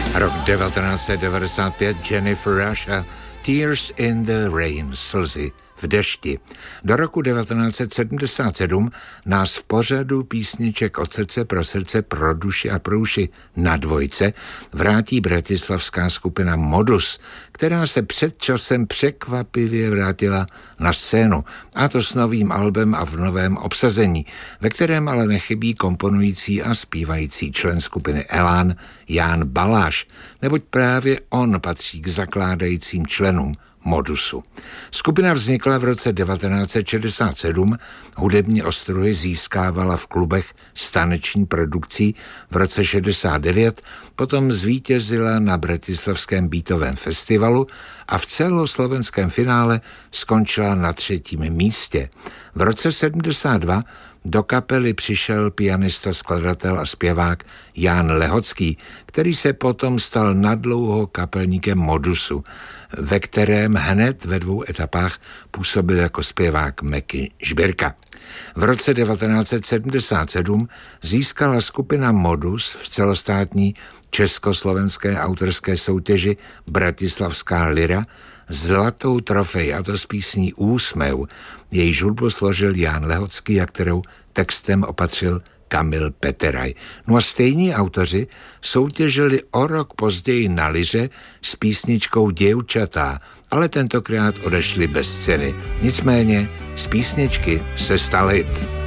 Rok 1995, Jennifer Rush a Tears in the Rain, slzy v dešti. Do roku 1977 nás v pořadu písniček od srdce pro srdce, pro duši a pro uši na dvojce vrátí bratislavská skupina Modus, která se před časem překvapivě vrátila na scénu, a to s novým albem a v novém obsazení, ve kterém ale nechybí komponující a zpívající člen skupiny Elán Ján Baláš, neboť právě on patří k zakládajícím členům Modusu. Skupina vznikla v roce 1967, hudební ostruhy získávala v klubech s taneční produkcí, v roce 69 potom zvítězila na bratislavském beatovém festivalu a v celoslovenském finále skončila na 3. místě. V roce 72 do kapely přišel pianista, skladatel a zpěvák Jan Lehocký, který se potom stal nadlouho kapelníkem Modusu, ve kterém hned ve 2 etapách působil jako zpěvák Meky Žbirka. V roce 1977 získala skupina Modus v celostátní československé autorské soutěži Bratislavská Lyra zlatou trofej, a to s písní Úsměv. Jejíž hudbu složil Jan Lehocký a kterou textem opatřil Kamil Peteraj. No a stejní autoři soutěžili o rok později na Lyře s písničkou Děvčatá, ale tentokrát odešli bez ceny. Nicméně z písničky se stal hit.